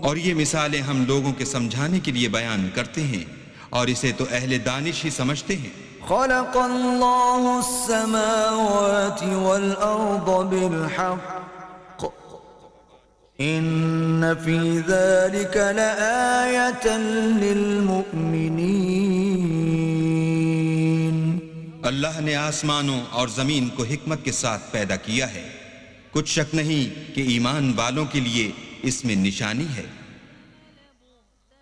और ये मिसालें हम लोगों के समझाने के लिए बयान करते हैं और इसे तो अहले दानिश ही समझते हैं। खलक़ल्लाहु अस्समावाति वल अर्द बिल हक़ इन्न फी ज़ालिका लआयतन लिल मुमिनीन। अल्लाह ने आसमानों और जमीन को हिकमत के साथ पैदा किया है, कुछ शक नहीं कि ईमान वालों के लिए इसमें निशानी है।